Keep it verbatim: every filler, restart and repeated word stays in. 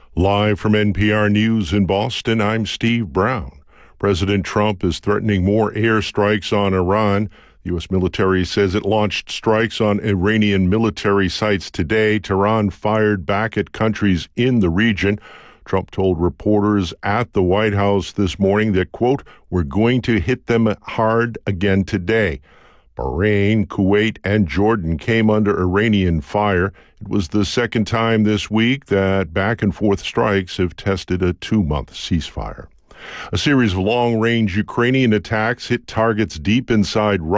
Live from N P R News in Boston, I'm Steve Brown. President Trump is threatening more airstrikes on Iran. The U S military says it launched strikes on Iranian military sites today. Tehran fired back at countries in the region. Trump told reporters at the White House this morning that, quote, "We're going to hit them hard again today." Bahrain, Kuwait, and Jordan came under Iranian fire. It was the second time this week that back-and-forth strikes have tested a two-month ceasefire. A series of long-range Ukrainian attacks hit targets deep inside Russia.